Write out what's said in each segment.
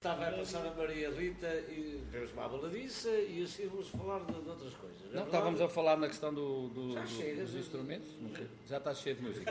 Estava a passar a Maria Rita e vemos uma baladiça e assim vamos falar de outras coisas. Não, estávamos a falar na questão dos instrumentos. Já está cheio de música.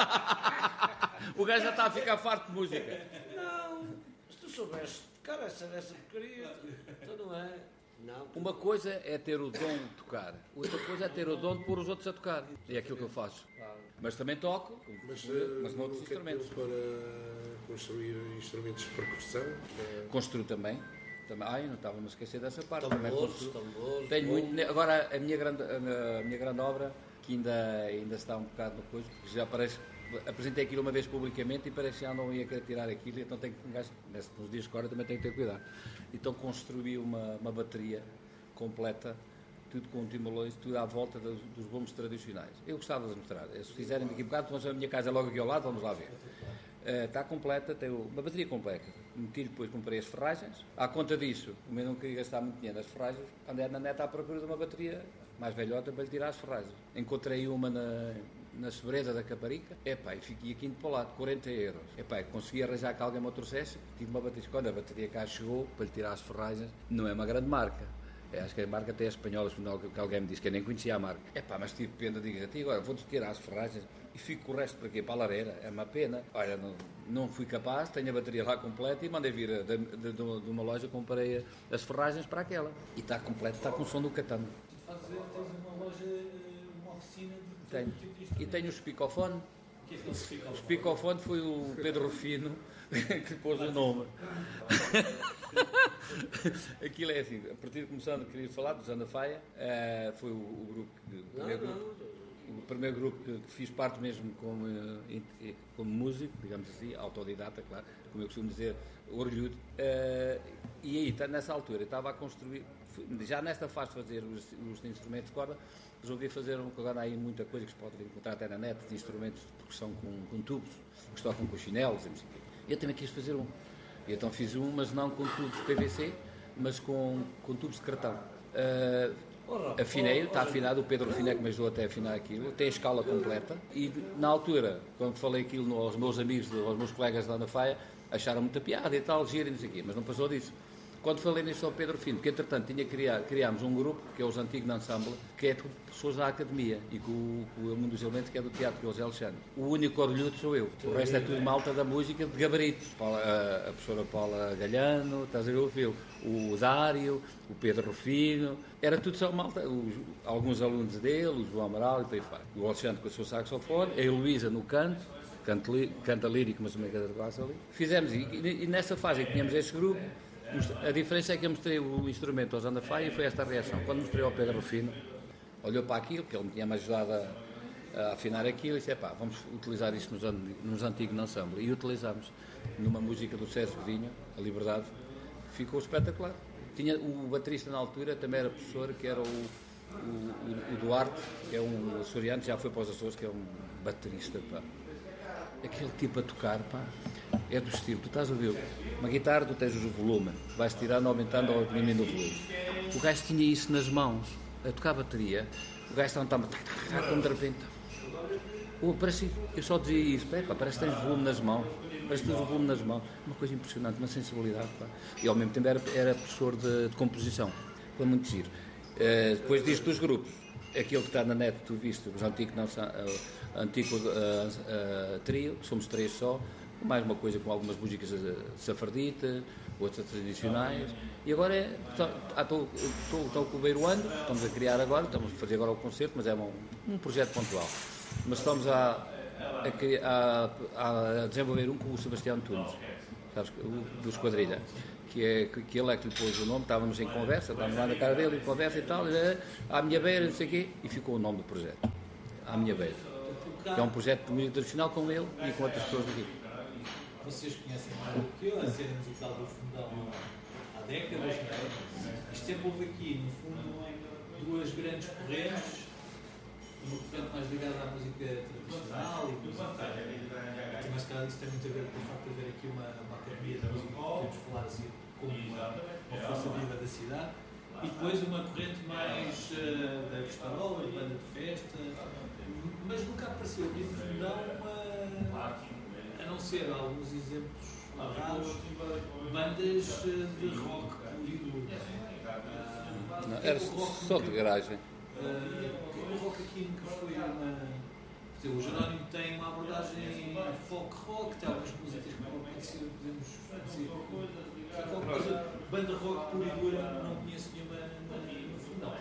O gajo já está a ficar farto de música. Não, se tu soubeste tocar essa porcaria, então não é. Não. Uma coisa é ter o dom de tocar, outra coisa é ter o dom de pôr os outros a tocar. E é aquilo que eu faço. Mas também toco, mas noutros instrumentos. Para construir instrumentos de percussão? Construo também. Ai, não estava a me esquecer dessa parte. Tambores. Tenho muito. Agora, a minha grande obra, que ainda está um bocado no coisa, porque já parece. Apresentei aquilo uma vez publicamente e parece que já não ia querer tirar aquilo, então tenho que, nos dias de agora também tenho que ter cuidado. Então construí uma bateria completa, tudo com timbalões, tudo à volta dos bombos tradicionais. Eu gostava de mostrar. Se fizerem daqui a bocado, vamos a minha casa logo aqui ao lado, vamos lá ver. Está completa, tem uma bateria completa. Meti depois, comprei as ferragens. À conta disso, como eu não queria gastar muito dinheiro nas ferragens, andei na neta à procura de uma bateria mais velhota para lhe tirar as ferragens. Encontrei uma na sobreza da Caparica, e fiquei aqui para o lado, 40 euros. Consegui arranjar que alguém me trouxesse, tive uma bateria. Quando a bateria cá chegou, para lhe tirar as ferragens, não é uma grande marca. Acho que a marca até é espanhola, que alguém me disse, que eu nem conhecia a marca. Mas tive pena, digo, agora vou-te tirar as ferragens e fico com o resto para quê? Para a lareira, é uma pena. Olha, não fui capaz, tenho a bateria lá completa e mandei vir de uma loja, comprei as ferragens para aquela. E está completa, está com o som do catano. Tens uma loja, uma oficina de tenho. E tenho o speakerphone. O que é o speakerphone? O speakerphone foi o Pedro Rufino que pôs o nome. Aquilo é assim, a partir de começando, queria falar do Zandafaia, foi o grupo, o primeiro grupo que fiz parte mesmo como músico, digamos assim, autodidata, claro, como eu costumo dizer, orgulhudo. E aí, nessa altura, eu estava a construir, já nesta fase de fazer os instrumentos de corda, resolvi fazer agora há aí muita coisa que se pode encontrar até na net, de instrumentos de percussão com tubos, que tocam com chinelos, e eu também quis fazer um. E então fiz um, mas não com tubos de PVC, mas com tubos de cartão. Afinei, está afinado, o Pedro Rufino é que me ajudou até a afinar aquilo, tem a escala completa, e na altura, quando falei aquilo aos meus amigos, aos meus colegas lá na Faia, acharam muita piada e tal, gira e não sei o quê, mas não passou disso. Quando falei nisso ao Pedro Rufino, que entretanto criámos um grupo, que é os Antigos Ensemble, que é de pessoas da academia, e com um dos elementos que é do teatro, que é o José Alexandre. O único orgulhudo sou eu, o resto é tudo malta da música de gabaritos. A professora Paula Galhano, estás a ver o filme, o Dário, o Pedro Rufino, era tudo só malta, alguns alunos dele, o João Amaral e por aí fora. O Alexandre com o seu saxofone, a Heloísa no canto, canta lírico, mas também canta de baixo ali. Fizemos, e nessa fase em que tínhamos este grupo, a diferença é que eu mostrei o instrumento ao Zandafaia e foi esta a reação. Quando mostrei ao Pedro Rufino, olhou para aquilo, que ele me tinha-me ajudado a afinar aquilo, e disse, vamos utilizar isto nos Antigos Ensemble. E utilizamos numa música do César Godinho, A Liberdade, ficou espetacular. Tinha o baterista na altura, também era professor, que era o Duarte, que é um açoriano, já foi para os Açores, que é um baterista, aquele tipo a tocar, é do estilo, tu estás a ver uma guitarra, tu tens o volume, vais tirando, aumentando ou diminuindo o volume. O gajo tinha isso nas mãos, a tocar a bateria, o gajo estava como de repente, eu só dizia isso, parece que tens volume nas mãos, uma coisa impressionante, uma sensibilidade, e ao mesmo tempo era professor de composição, foi muito giro. Depois disto dos grupos, aquilo que está na net, tu viste, os antigos trio, somos 3 só, mais uma coisa com algumas músicas safarditas, outras tradicionais, e agora estou com o Beiroando, estamos a criar agora, estamos a fazer agora o concerto, mas é um projeto pontual, mas estamos a desenvolver um com o Sebastião Tunes, sabes, do Esquadrilha, que ele é que lhe pôs o nome, estávamos em conversa, estávamos lá na cara dele, em conversa e tal, à minha beira, não sei o quê, e ficou o nome do projeto, à minha beira, que é um projeto de música tradicional com ele e com outras pessoas aqui. Vocês conhecem mais do que eu, a cena musical do Fundão há décadas, não é? Isto sempre houve aqui, no fundo, duas grandes correntes, uma corrente mais ligada à música tradicional e música. Mas, calhar, isso tem muito a ver com o facto de haver aqui uma academia de música, que podemos falar assim como uma força viva da cidade. E depois uma corrente mais da festarola, de banda de festa, mas nunca apareceu aqui no Fundão a não ser alguns exemplos bandas de rock puro e duro. Não, era só de garagem. O rock aqui nunca foi uma. O Jerónimo tem uma abordagem folk rock, tem algumas músicas que podemos dizer rock, banda rock pura e dura não conheço nenhuma no fundão.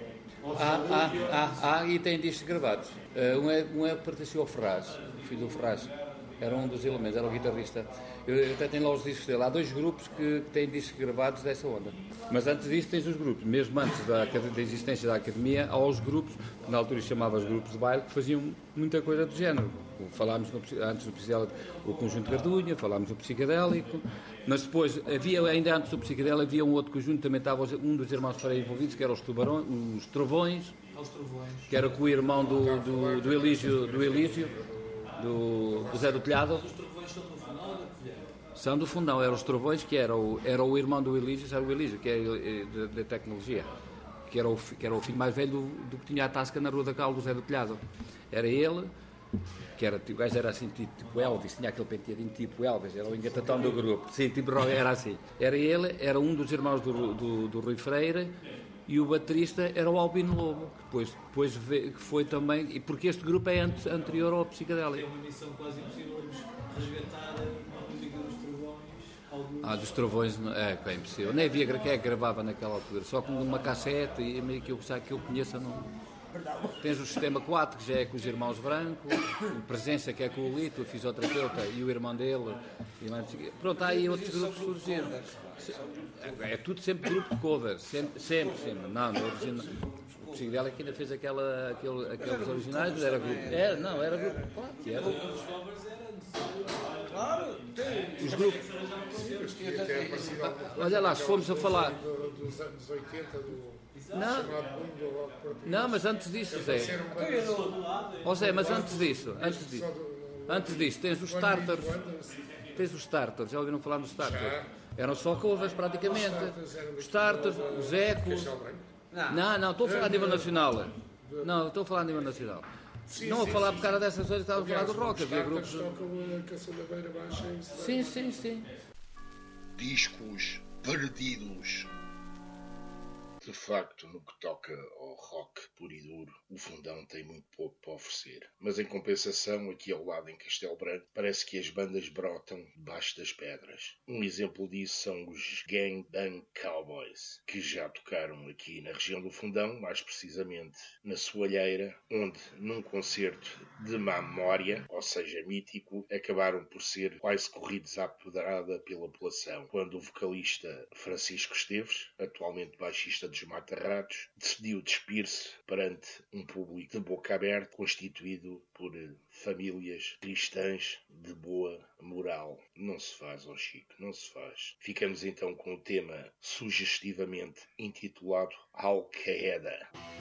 E tem discos gravados. Um é pertenceu ao Ferraz, o filho do Ferraz. Era um dos elementos, era o guitarrista. Eu até tenho lá os discos dele. Há 2 grupos que têm discos gravados dessa onda. Mas antes disso tens os grupos. Mesmo antes da existência da academia, há os grupos, que na altura chamava-os grupos de baile, que faziam muita coisa do género. Falámos antes do psicodélico, o Conjunto Gardunha, falámos do psicodélico, mas depois, ainda antes do psicodélico, havia um outro conjunto, também estava um dos irmãos para aí envolvidos, que eram os Tubarões, os Trovões, que era com o irmão do Elísio, do Zé do Telhado. Os Trovões são do fundão ou da colher? São do fundão, eram os Trovões, que era o irmão do Elísio, era o Elísio, que é da tecnologia, que era o filho mais velho do que tinha a tasca na Rua da Cal, do Zé do Telhado. Era ele, que era, o gajo era assim, tipo Elvis, tinha aquele penteadinho tipo Elvis, era o engatatão do grupo. Sim, tipo, era assim. Era ele, era um dos irmãos do Rui Freire, e o baterista era o Albino Lobo, que depois que foi também, e porque este grupo é anterior ao psicodélico. É uma missão quase impossível resgatar a música dos Trovões. Dos Trovões é impossível. Nem havia quem é que gravava naquela altura, só com uma cassete, e meio que eu conheça não. Tens o Sistema 4, que já é com os irmãos Branco, o Presença, que é com o Lito, o fisioterapeuta, e o irmão dele. Pronto, há aí outros grupos que surgiram. É tudo sempre grupo de covers, sempre. Não, o psicodélico ainda fez aqueles originais, mas era grupo. Era grupo. Claro que era. Os covers era necessário. Claro, tem. Os grupos. Olha lá, se formos a falar. Dos anos 80, do Não. chamado boom do rock português. Não, mas antes disso, Zé. Zé, mas antes disso, tens os Tartars. Tens os Tartars, já ouviram falar nos Tartars? Eram só covers praticamente. Os Tartars, os Ecos. Não, estou a falar a nível nacional. Não, estou a falar a nível nacional. Não a falar por causa dessas coisas, estava a falar do rock. Havia grupos. Sim. Discos perdidos. De facto, no que toca ao rock puro e duro, o Fundão tem muito pouco para oferecer. Mas em compensação, aqui ao lado em Castelo Branco, parece que as bandas brotam debaixo das pedras. Um exemplo disso são os Gang Bang Cowboys, que já tocaram aqui na região do Fundão, mais precisamente na Soalheira, onde, num concerto de má memória, ou seja, mítico, acabaram por ser quase corridos à pedrada pela população, quando o vocalista Francisco Esteves, atualmente baixista dos Mata-Ratos, decidiu despir-se perante um público de boca aberta constituído por famílias cristãs de boa moral. Não se faz, ó Chico, não se faz. Ficamos então com o tema sugestivamente intitulado Al-Qaeda.